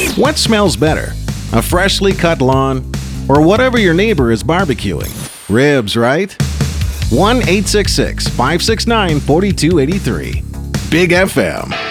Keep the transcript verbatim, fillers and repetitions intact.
What smells better? A freshly cut lawn or whatever your neighbor is barbecuing? Ribs, right? one eight six six, five six nine, four two eight three. Big F M.